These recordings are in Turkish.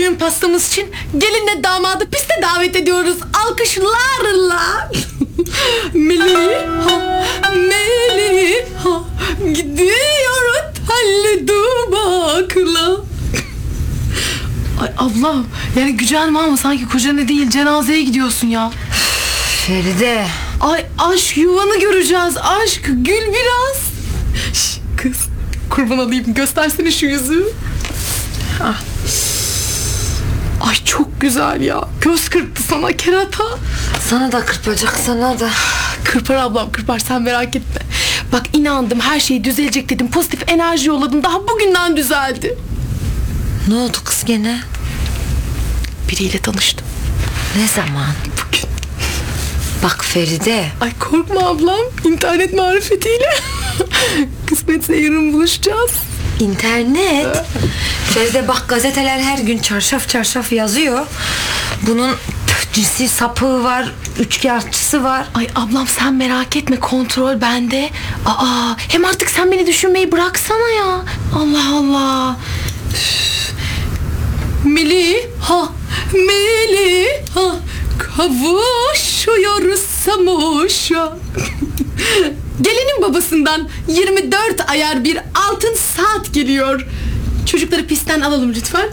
düğün pastamız için gelinle damadı piste davet ediyoruz. Alkışlarla. Meliha, Meliha, gidiyor telli duvakla. Ay ablam, yani gücenme ama sanki kocana değil cenazeye gidiyorsun ya. Feride. Ay aşk yuvanı göreceğiz, aşk gül biraz. Şş, kız kurban olayım, göstersene şu yüzü. Ah. Ay çok güzel ya, göz kırptı sana kerata. Sana da kırpacak, sana da. Kırpar ablam, kırpar, sen merak etme. Bak inandım, her şey düzelecek dedim, pozitif enerji yolladım, daha bugünden düzeldi. Ne oldu kız gene? Biriyle tanıştım. Ne zaman? Bugün. Bak Feride. Ay korkma ablam, internet marifetiyle. Kısmetse yarın buluşacağız. İnternet. Feride bak, gazeteler her gün çarşaf çarşaf yazıyor. Bunun cinsi sapığı var, üçkağıtçısı var. Ay ablam sen merak etme, kontrol bende. Aa, hem artık sen beni düşünmeyi bıraksana ya. Allah Allah. Meliha, Meliha, kavuşuyoruz Samuş'a. Gelinin babasından 24 ayar bir altın saat geliyor. Çocukları pistten alalım lütfen.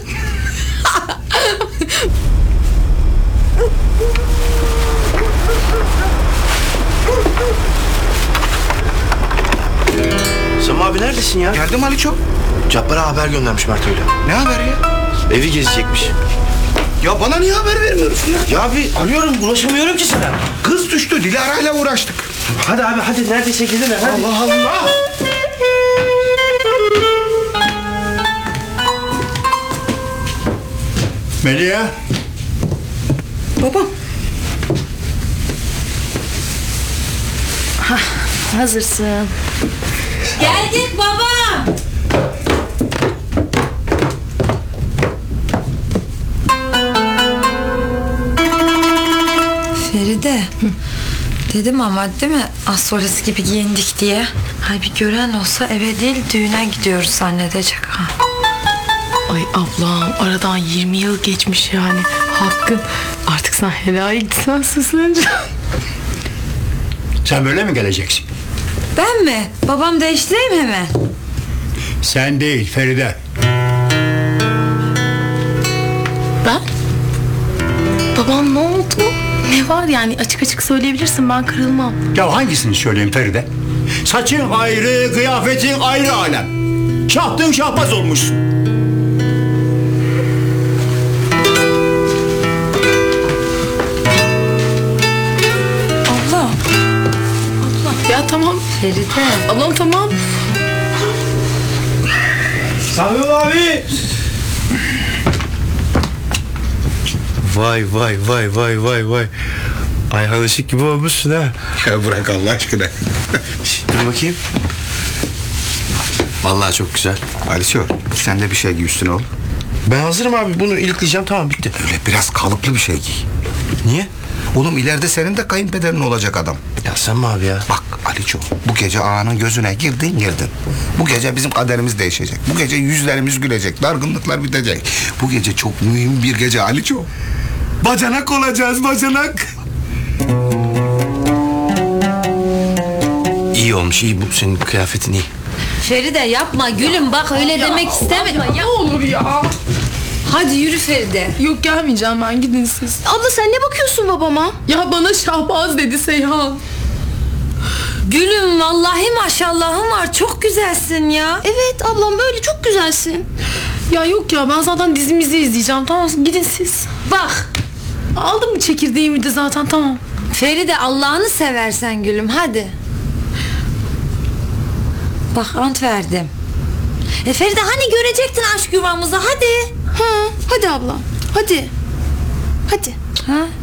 Sami abi neredesin ya? Geldim Aliço. Cabbar'a haber göndermiş Mert öyle. Ne haber ya? Evi gezecekmiş. Ya bana niye haber vermiyorsun ya? Ya abi arıyorum, ulaşamıyorum ki sana. Kız düştü, Dilara'yla uğraştık. Hadi abi hadi, neredeyse gidelim hadi. Allah Allah. Melia. Babam. Hazırsın. Geldik baba. Feride. Dedim ama değil mi, astrolojisi gibi giyindik diye. Hay bir gören olsa eve değil düğüne gidiyoruz zannedecek ha. Ay ablam, aradan 20 yıl geçmiş yani. Hakkın. Artık sen helaya gitsen süsleneceksin. Sen böyle mi geleceksin? Ben mi? Babam değiştireyim hemen. Sen değil Feride. Ben? Babam ne oldu? Ne var yani, açık açık söyleyebilirsin, ben kırılmam. Ya hangisini söyleyeyim Feride? Saçın ayrı, kıyafetin ayrı alem. Şahtın şahbaz olmuşsun. Abla. Ya tamam. Feride. Ablam tamam. Sami abi. Vay vay vay vay vay vay. Ayhan Işık gibi olmuşsun ha. Ya bırak Allah aşkına. Dur bakayım. Vallahi çok güzel. Aliço, sen de bir şey giy üstüne oğlum. Ben hazırım abi, bunu ilikleyeceğim, tamam bitti. Öyle biraz kalıplı bir şey giy. Niye? Oğlum ileride senin de kayınpederin olacak adam. Ya sen mi abi ya? Bak Aliço, bu gece ağanın gözüne girdin. Bu gece bizim kaderimiz değişecek. Bu gece yüzlerimiz gülecek, dargınlıklar bitecek. Bu gece çok mühim bir gece Aliço. Bacanak olacağız, bacanak. İyi olmuş, iyi, bu senin kıyafetin iyi. Feride yapma gülüm, bak öyle demek istemedim. Ne olur ya. Hadi yürü Feride. Yok gelmeyeceğim ben, gidin siz. Abla sen ne bakıyorsun babama? Ya bana şahbaz dedi Seyhan. Gülüm vallahi maşallahın var, çok güzelsin ya. Evet ablam, böyle çok güzelsin. Ya yok ya, ben zaten dizimizi izleyeceğim, tamam, gidin siz. Bak Aldım mı çekirdeğimi de zaten, tamam. Feride Allah'ını seversen gülüm, hadi. Bak ant verdim. Feride hani görecektin aşk yuvamızı, hadi. Ha, hadi abla. Hadi. Hadi. Ha?